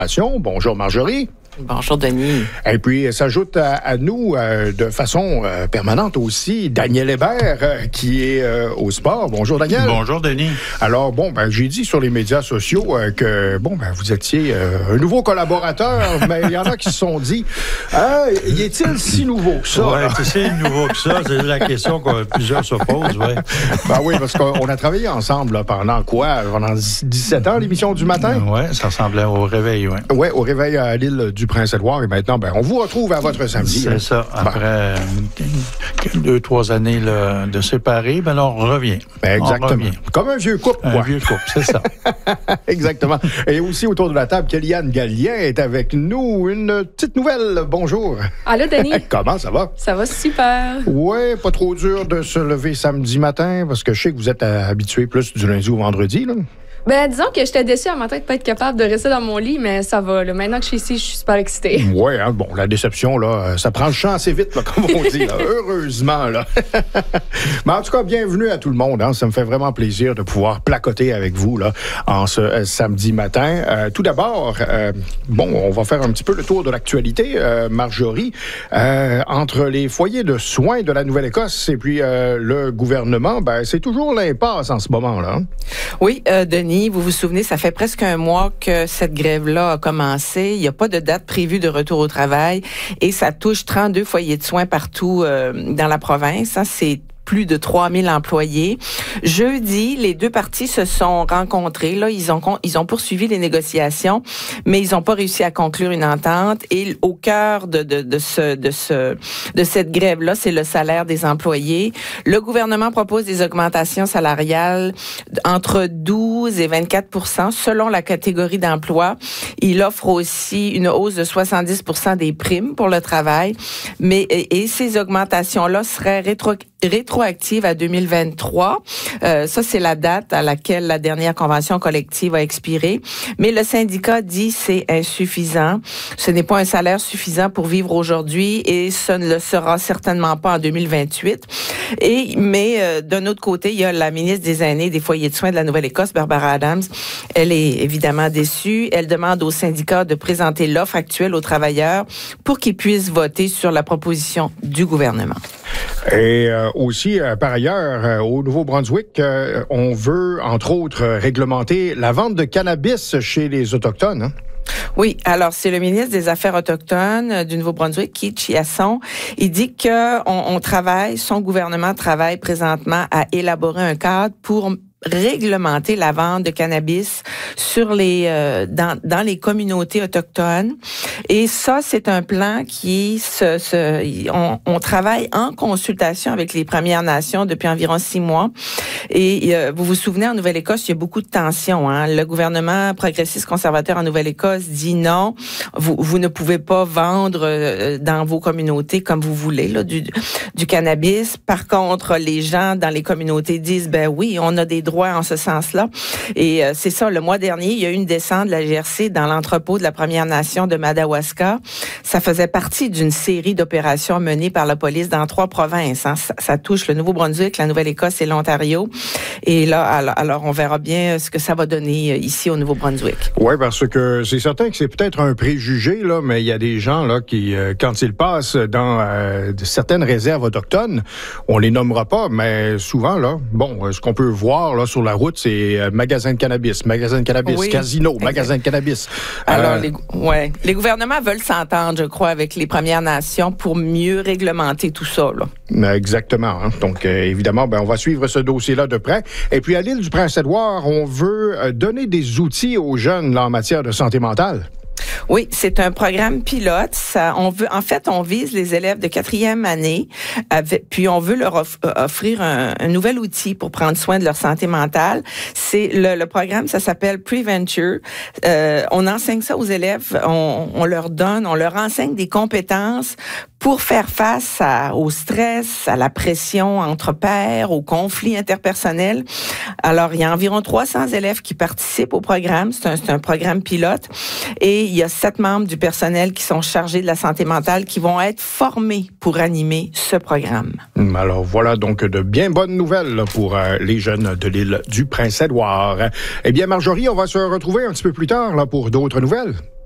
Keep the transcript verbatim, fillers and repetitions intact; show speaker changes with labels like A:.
A: Bonjour Marjorie.
B: Bonjour Denis.
A: Et puis s'ajoute à, à nous euh, de façon euh, permanente aussi Daniel Hébert euh, qui est euh, au sport. Bonjour Daniel.
C: Bonjour Denis.
A: Alors bon, ben j'ai dit sur les médias sociaux euh, que bon ben vous étiez euh, un nouveau collaborateur, mais il y en a qui se sont dit ah, y est-il si nouveau que ça?
C: Ouais, c'est si nouveau que ça, c'est la question que plusieurs se posent, ouais.
A: Ben oui, parce qu'on a travaillé ensemble là, pendant quoi? Pendant dix-sept ans, l'émission du matin?
C: Oui, ça ressemblait au réveil, oui.
A: Oui, au réveil à l'île du Prince-Édouard. Et maintenant, ben, on vous retrouve à votre samedi.
C: C'est
A: hein.
C: ça. Après bon. deux, trois années là, de séparés, ben là, on revient.
A: Exactement.
C: On revient.
A: Comme un vieux couple,
C: Un
A: quoi.
C: vieux couple, c'est ça.
A: Exactement. Et aussi, autour de la table, Kéliane Gallien est avec nous. Une petite nouvelle. Bonjour.
D: Allô, Denis.
A: Comment ça va?
D: Ça va super.
A: Oui, pas trop dur de se lever samedi matin, parce que je sais que vous êtes habitué plus du lundi au vendredi, là.
D: Ben, disons que j'étais déçue à matin de pas être capable de rester dans mon lit, mais ça va. Là. Maintenant que je suis ici, je suis super excitée.
A: Oui, hein, bon, la déception, là, ça prend le champ assez vite, là, comme on dit, là, heureusement. Là. Mais en tout cas, bienvenue à tout le monde. Hein, ça me fait vraiment plaisir de pouvoir placoter avec vous là, en ce euh, samedi matin. Euh, tout d'abord, euh, bon, on va faire un petit peu le tour de l'actualité. Euh, Marjorie, euh, entre les foyers de soins de la Nouvelle-Écosse et puis euh, le gouvernement, ben, c'est toujours l'impasse en ce moment-là. Hein?
B: Oui, euh, Denis. Vous vous souvenez, ça fait presque un mois que cette grève-là a commencé. Il n'y a pas de date prévue de retour au travail et ça touche trente-deux foyers de soins partout euh, dans la province. Hein, c'est plus de trois mille employés. Jeudi, les deux parties se sont rencontrés. Là, ils ont ils ont poursuivi les négociations, mais ils n'ont pas réussi à conclure une entente. Et au cœur de de, de ce de ce de cette grève-là, c'est le salaire des employés. Le gouvernement propose des augmentations salariales entre douze et vingt-quatre pour cent selon la catégorie d'emploi. Il offre aussi une hausse de soixante-dix pour cent des primes pour le travail. Mais et, et ces augmentations-là seraient rétro rétroactive à deux mille vingt-trois. Euh, ça, c'est la date à laquelle la dernière convention collective a expiré. Mais le syndicat dit c'est insuffisant. Ce n'est pas un salaire suffisant pour vivre aujourd'hui et ce ne le sera certainement pas en deux mille vingt-huit. Et, mais euh, d'un autre côté, il y a la ministre des Aînés des foyers de soins de la Nouvelle-Écosse, Barbara Adams. Elle est évidemment déçue. Elle demande au syndicat de présenter l'offre actuelle aux travailleurs pour qu'ils puissent voter sur la proposition du gouvernement.
A: Et euh, aussi, euh, par ailleurs, euh, au Nouveau-Brunswick, euh, on veut, entre autres, euh, réglementer la vente de cannabis chez les Autochtones. Hein?
B: Oui, alors c'est le ministre des Affaires autochtones euh, du Nouveau-Brunswick, Keith Chiasson. Il dit que on, on travaille, son gouvernement travaille présentement à élaborer un cadre pour réglementer la vente de cannabis sur les euh, dans dans les communautés autochtones. Et ça, c'est un plan qui se, se on, on travaille en consultation avec les Premières Nations depuis environ six mois. Et euh, vous vous souvenez, en Nouvelle-Écosse, il y a beaucoup de tensions. Hein? Le gouvernement progressiste conservateur en Nouvelle-Écosse dit non, vous vous ne pouvez pas vendre euh, dans vos communautés comme vous voulez là du du cannabis. Par contre, les gens dans les communautés disent ben oui, on a des droits en ce sens-là. Et euh, c'est ça, le mois dernier, il y a eu une descente de la G R C dans l'entrepôt de la Première Nation de Madawaska. Ça faisait partie d'une série d'opérations menées par la police dans trois provinces. Hein. Ça, ça touche le Nouveau-Brunswick, la Nouvelle-Écosse et l'Ontario. Et là, alors, alors, on verra bien ce que ça va donner ici au Nouveau-Brunswick.
A: Oui, parce que c'est certain que c'est peut-être un préjugé, là, mais il y a des gens là qui, euh, quand ils passent dans euh, certaines réserves autochtones, on les nommera pas, mais souvent, là, bon, ce qu'on peut voir là sur la route, c'est euh, magasin de cannabis, magasin de cannabis, oui, casino, exact. Magasin de cannabis.
B: Alors,
A: euh,
B: les, ouais, les gouvernements veulent s'entendre, je crois, avec les Premières Nations pour mieux réglementer tout ça, là.
A: Exactement. Hein. Donc, euh, évidemment, ben, on va suivre ce dossier-là de près. Et puis, à l'île du Prince-Édouard, on veut euh, donner des outils aux jeunes là, en matière de santé mentale.
B: Oui, c'est un programme pilote. Ça, on veut, en fait, on vise les élèves de quatrième année, avec, puis on veut leur off, offrir un, un nouvel outil pour prendre soin de leur santé mentale. C'est le, le programme, ça s'appelle Preventure. Euh, on enseigne ça aux élèves, on, on leur donne, on leur enseigne des compétences pour faire face à, au stress, à la pression entre pairs, aux conflits interpersonnels. Alors, il y a environ trois cents élèves qui participent au programme. C'est un, c'est un programme pilote. Et il y a sept membres du personnel qui sont chargés de la santé mentale qui vont être formés pour animer ce programme.
A: Alors, voilà donc de bien bonnes nouvelles là, pour euh, les jeunes de l'île du Prince-Édouard. Eh bien, Marjorie, on va se retrouver un petit peu plus tard là, pour d'autres nouvelles.